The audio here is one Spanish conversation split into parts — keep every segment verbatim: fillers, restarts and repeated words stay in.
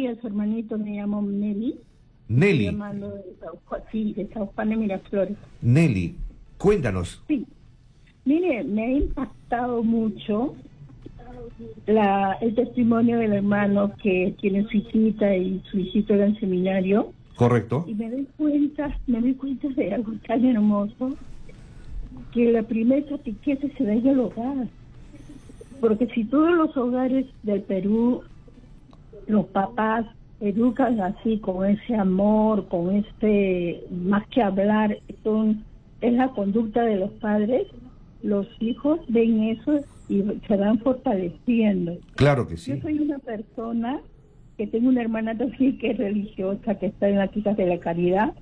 días, hermanito. Me llamo Nelly. Nelly. Estoy llamando de San Juan, sí, de San Juan de Miraflores. Nelly, cuéntanos. Sí. Mire, me ha impactado mucho la, el testimonio del hermano que tiene su hijita y su hijito era en seminario. Correcto. Y me doy cuenta, me doy cuenta de algo tan hermoso, que la primera catequesis se da en el hogar. Porque si todos los hogares del Perú, los papás educan así, con ese amor, con este, más que hablar, son, es la conducta de los padres, los hijos ven eso y se van fortaleciendo. Claro que sí. Yo soy una persona que tengo una hermana también que es religiosa, que está en las chicas de la caridad,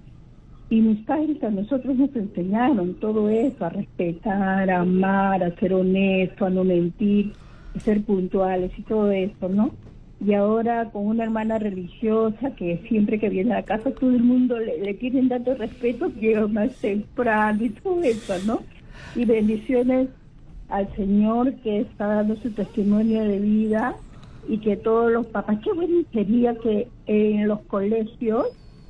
y mis padres a nosotros nos enseñaron todo eso, a respetar, a amar, a ser honesto, a no mentir, a ser puntuales y todo eso, ¿no? Y ahora con una hermana religiosa que siempre que viene a la casa todo el mundo le, le tienen tanto respeto, que llega más temprano y todo eso, ¿no? Y bendiciones al Señor que está dando su testimonio de vida y que todos los papás, qué bueno sería que en los colegios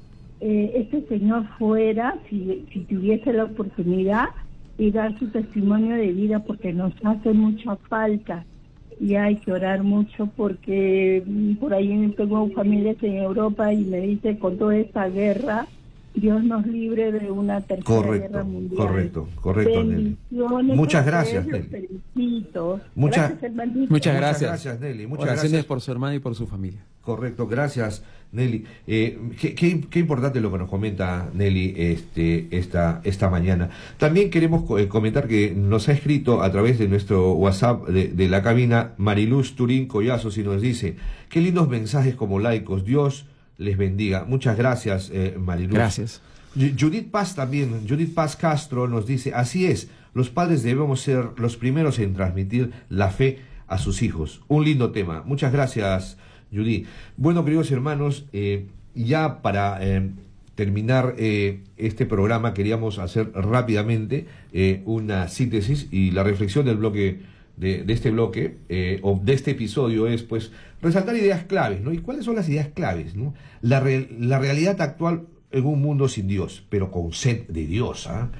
eh, este Señor fuera, si, si tuviese la oportunidad, y dar su testimonio de vida, porque nos hace mucha falta. Y hay que orar mucho porque por ahí tengo familias en Europa y me dice, con toda esta guerra, Dios nos libre de una tercera correcto, guerra mundial. Correcto, correcto, Nelly. Muchas gracias, Nelly. Felicito. Mucha, gracias, hermanito. Muchas gracias. Muchas gracias, Nelly. Muchas Oraciones gracias por su hermana y por su familia. Correcto, gracias, Nelly. Eh, qué, qué, qué importante lo que nos comenta Nelly este, esta, esta mañana. También queremos eh, comentar que nos ha escrito a través de nuestro WhatsApp de, de la cabina Mariluz Turín Collazos y nos dice, qué lindos mensajes como laicos, Dios les bendiga. Muchas gracias, eh, Mariluz. Gracias. Judith Paz también, Judith Paz Castro nos dice, así es, los padres debemos ser los primeros en transmitir la fe a sus hijos. Un lindo tema. Muchas gracias, Judith. Bueno, queridos hermanos, eh, ya para eh, terminar eh, este programa queríamos hacer rápidamente eh, una síntesis y la reflexión del bloque de, de este bloque eh, o de este episodio es pues resaltar ideas claves, ¿no? ¿Y cuáles son las ideas claves, no? La, re, la realidad actual en un mundo sin Dios, pero con sed de Dios, ¿ah?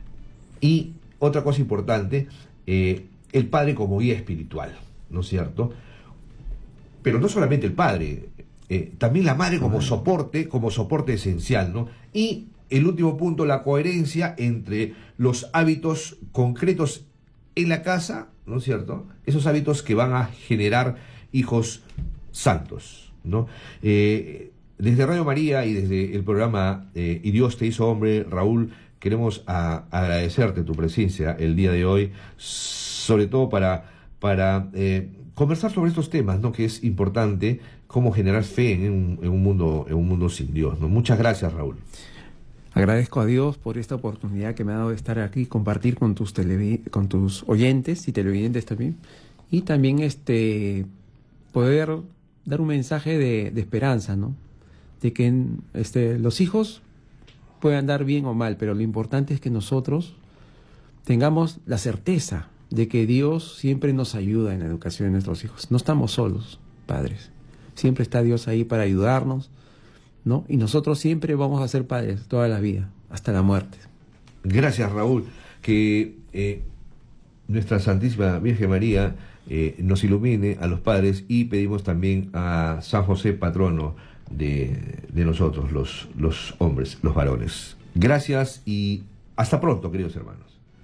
Y otra cosa importante, eh, el padre como guía espiritual, ¿no es cierto? Pero no solamente el padre, eh, también la madre como soporte, como soporte esencial, ¿no? Y el último punto, la coherencia entre los hábitos concretos en la casa, ¿no es cierto? Esos hábitos que van a generar hijos santos, ¿no? Eh, desde Radio María y desde el programa eh, Y Dios te hizo hombre, Raúl, queremos a, agradecerte tu presencia el día de hoy, sobre todo para, para eh, conversar sobre estos temas, ¿no? Que es importante, cómo generar fe en un, en un mundo, en un mundo sin Dios, ¿no? Muchas gracias, Raúl. Agradezco a Dios por esta oportunidad que me ha dado de estar aquí, compartir con tus televi- con tus oyentes y televidentes también, y también este poder dar un mensaje de, de esperanza, ¿no? De que este, los hijos puedan andar bien o mal, pero lo importante es que nosotros tengamos la certeza de que Dios siempre nos ayuda en la educación de nuestros hijos. No estamos solos, padres. Siempre está Dios ahí para ayudarnos, ¿no? Y nosotros siempre vamos a ser padres toda la vida, hasta la muerte. Gracias, Raúl. Que eh, nuestra Santísima Virgen María eh, nos ilumine a los padres y pedimos también a San José, patrono de, de nosotros, los, los hombres, los varones. Gracias y hasta pronto, queridos hermanos.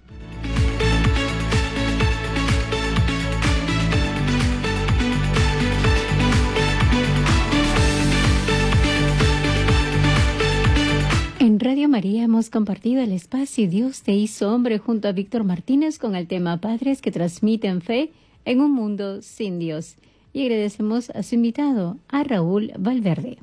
En Radio María hemos compartido el espacio Dios te hizo hombre junto a Víctor Martínez con el tema Padres que transmiten fe en un mundo sin Dios. Y agradecemos a su invitado, a Raúl Valverde.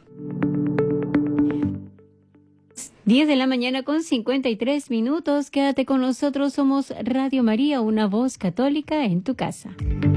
diez de la mañana con cincuenta y tres minutos. Quédate con nosotros, somos Radio María, una voz católica en tu casa.